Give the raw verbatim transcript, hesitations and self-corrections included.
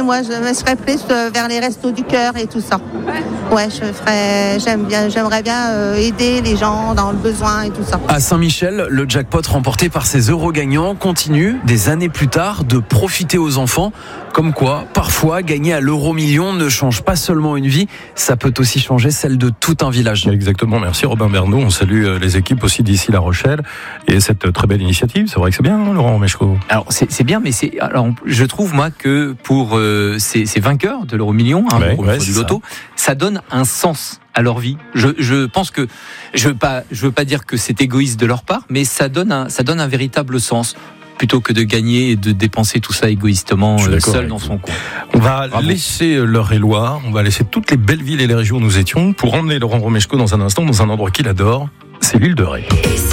moi, je me serais plus vers les restos du cœur et tout ça. Ouais, je ferais, j'aime bien, j'aimerais bien euh, aider les gens dans le besoin et tout ça. À Saint-Michel, le jackpot remporté par ces heureux gagnants continue, des années plus tard, de profiter aux enfants. Comme quoi, parfois, gagner à l'euro million ne change pas seulement une vie, ça peut aussi changer celle de tout un village. Exactement, merci Robin Bernot. On salue les équipes aussi d'ici La Rochelle et cette très belle initiative. C'est vrai que c'est bien, hein, Laurent Romeshko. Alors c'est, c'est bien, mais c'est alors je trouve moi que pour euh, ces, ces vainqueurs de l'euro million, hein, ouais, pour, ouais, pour du loto, ça. ça donne un sens à leur vie. Je, je pense que je veux pas, je veux pas dire que c'est égoïste de leur part, mais ça donne un, ça donne un véritable sens. Plutôt que de gagner et de dépenser tout ça égoïstement euh, seul dans son coin. On va Bravo. laisser l'Eure-et-Loire, on va laisser toutes les belles villes et les régions où nous étions pour emmener Laurent Romeshko dans un instant dans un endroit qu'il adore, c'est l'île de Ré.